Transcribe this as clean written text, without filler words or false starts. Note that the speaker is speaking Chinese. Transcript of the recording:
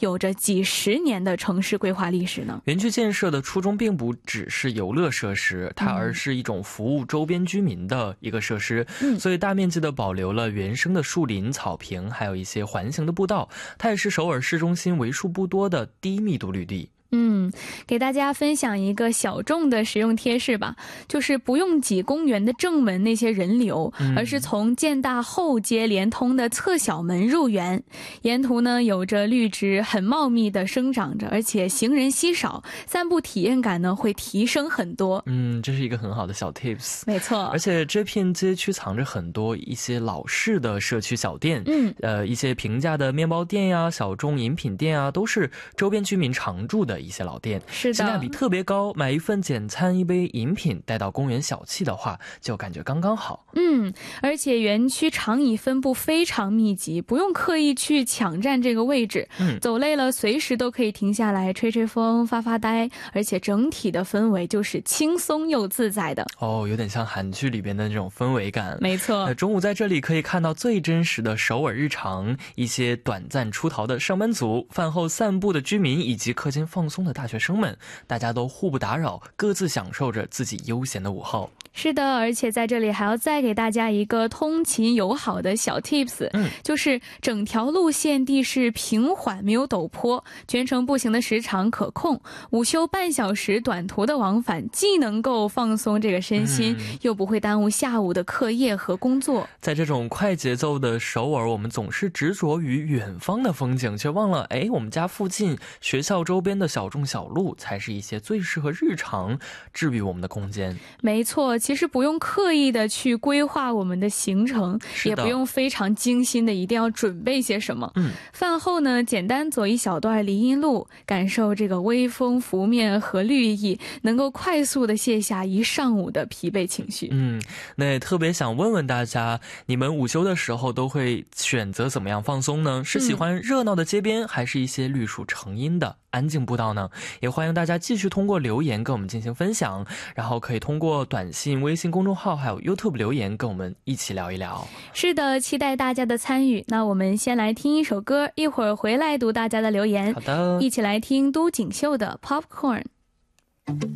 有着几十年的城市规划历史呢？ 园区建设的初衷并不只是游乐设施，它而是一种服务周边居民的一个设施，所以大面积的保留了原生的树林、草坪，还有一些环形的步道。它也是首尔市中心为数不多的低密度绿地。 给大家分享一个小众的实用贴士吧，就是不用挤公园的正门那些人流，而是从建大后街连通的侧小门入园。沿途呢有着绿植很茂密的生长着，而且行人稀少，散步体验感呢会提升很多。 这是一个很好的小 tips。 没错， 而且这片街区藏着很多一些老式的社区小店，一些平价的面包店呀、小众饮品店啊，都是周边居民常住的一些老店， 是的， 性价比特别高，买一份简餐一杯饮品带到公园小憩的话，就感觉刚刚好。 而且园区长椅分布非常密集，不用刻意去抢占这个位置，走累了随时都可以停下来吹吹风、发发呆，而且整体的氛围就是轻松又自在的。 有点像韩剧里边的那种氛围感。 没错， 中午在这里可以看到最真实的首尔日常，一些短暂出逃的上班族，饭后散步的居民，以及课间放松的大学生们，大家都互不打扰，各自享受着自己悠闲的午后。 是的，而且在这里还要再给大家一个通勤友好的小 tips，就是整条路线地势平缓，没有陡坡，全程步行的时长可控，午休半小时短途的往返，既能够放松这个身心，又不会耽误下午的课业和工作。 在这种快节奏的首尔，我们总是执着于远方的风景，却忘了我们家附近学校周边的小众小路才是一些最适合日常治愈我们的空间。 没错，其实不用刻意的去规划我们的行程，也不用非常精心的一定要准备些什么。饭后呢，简单走一小段林荫路，感受这个微风拂面和绿意，能够快速的卸下一上午的疲惫情绪。 那也特别想问问大家，你们午休的时候都会选择怎么样放松呢？是喜欢热闹的街边，还是一些绿树成荫的安静步道呢？也欢迎大家继续通过留言跟我们进行分享，然后可以通过短信、微信公众号还有 YouTube 留言跟我们一起聊一聊。 是的，期待大家的参与。那我们先来听一首歌，一会儿回来读大家的留言。 好的， 一起来听都锦绣的 Popcorn。